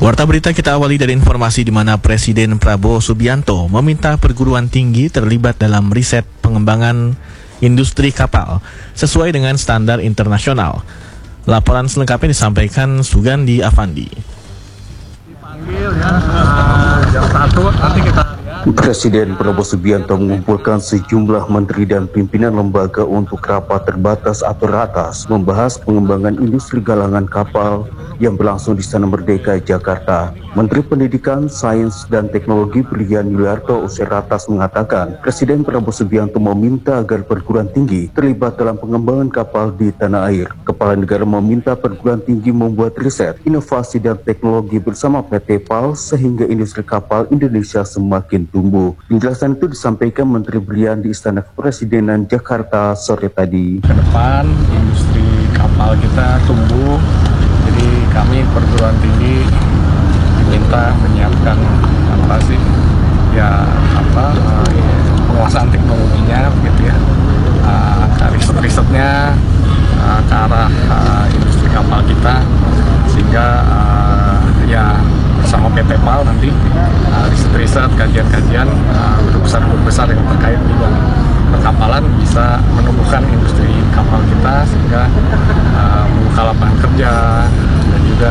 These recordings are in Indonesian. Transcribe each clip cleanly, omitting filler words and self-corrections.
Warta berita kita awali dari informasi di mana Presiden Prabowo Subianto meminta perguruan tinggi terlibat dalam riset pengembangan industri kapal sesuai dengan standar internasional. Laporan selengkapnya disampaikan Sugandi Afandi. Dipanggil ya, jam 1 nanti kita lihat. Presiden Prabowo Subianto mengumpulkan sejumlah menteri dan pimpinan lembaga untuk rapat terbatas atau ratas membahas pengembangan industri galangan kapal yang berlangsung di Istana Merdeka, Jakarta. Menteri Pendidikan, Sains, dan Teknologi Brilian Yuliarto usai ratas mengatakan, Presiden Prabowo Subianto meminta agar perguruan tinggi terlibat dalam pengembangan kapal di tanah air. Kepala negara meminta perguruan tinggi membuat riset, inovasi, dan teknologi bersama PT PAL sehingga industri kapal Indonesia semakin tumbuh. Penjelasan itu disampaikan Menteri Brilian di Istana Kepresidenan Jakarta sore tadi. Ke depan industri kapal kita tumbuh, jadi kami perguruan tinggi diminta menyiapkan penguasaan teknologinya, gitu ya, riset-risetnya ke arah industri kapal kita, sehingga bersama PT PAL nanti riset-riset, kajian-kajian guru besar yang terkait bidang perkapalan bisa menumbuhkan industri kapal kita, sehingga membuka lapangan kerja dan juga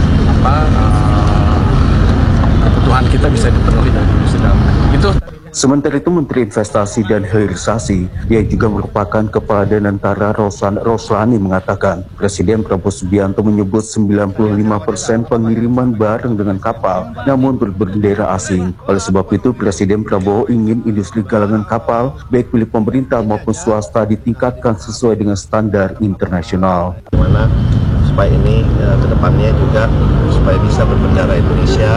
kebutuhan kita bisa dipenuhi dari industri dalam negeri. Itu. Sementara itu, Menteri Investasi dan Hilirisasi yang juga merupakan Kepala Danantara Roslani mengatakan, Presiden Prabowo Subianto menyebut 95% pengiriman barang dengan kapal namun berbendera asing. Oleh sebab itu, Presiden Prabowo ingin industri galangan kapal baik milik pemerintah maupun swasta ditingkatkan sesuai dengan standar internasional. Dimana supaya ini kedepannya juga supaya bisa berbendera Indonesia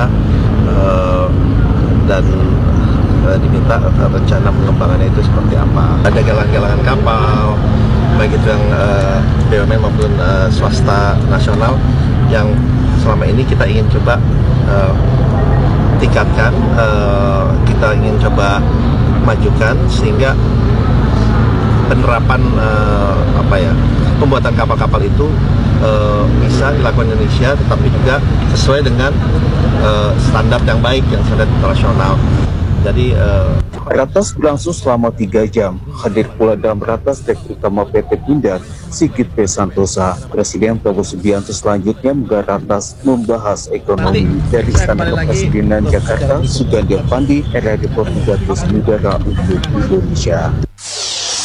dan diminta rencana pengembangannya itu seperti apa. Ada galangan-galangan kapal, baik itu yang BUMN maupun swasta nasional yang selama ini kita ingin coba tingkatkan, kita ingin coba majukan sehingga penerapan pembuatan kapal-kapal itu bisa dilakukan Indonesia, tetapi juga sesuai dengan standar yang baik, yang standar internasional. Jadi ratas berlangsung selama 3 jam. Hadir pula dalam ratas Direktur Utama PT Pindad, Sigit P. Santosa. Presiden Prabowo Subianto selanjutnya menggelar ratas membahas ekonomi. Dari Istana Kepresidenan Jakarta, Sugandi Afandi, RRI Negara untuk Indonesia.